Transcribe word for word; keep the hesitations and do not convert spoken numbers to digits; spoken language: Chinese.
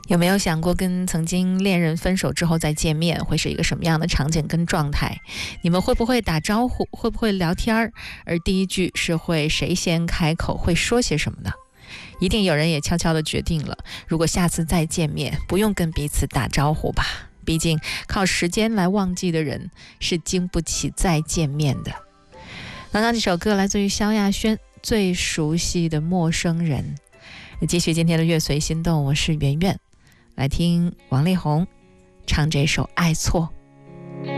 有没有想过跟曾经恋人分手之后再见面会是一个什么样的场景跟状态？你们会不会打招呼，会不会聊天，而第一句是会谁先开口，会说些什么呢？一定有人也悄悄地决定了，如果下次再见面不用跟彼此打招呼吧，毕竟靠时间来忘记的人是经不起再见面的。刚刚这首歌来自于萧亚轩，最熟悉的陌生人。继续今天的乐随心动，我是圆圆，来听王力宏唱这首《爱错》。